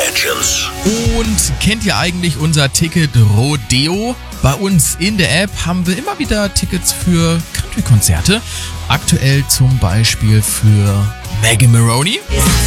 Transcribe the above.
Legends. Und kennt ihr eigentlich unser Ticket Rodeo? Bei uns in der App haben wir immer wieder Tickets für Country-Konzerte. Aktuell zum Beispiel für Maggie Maroney.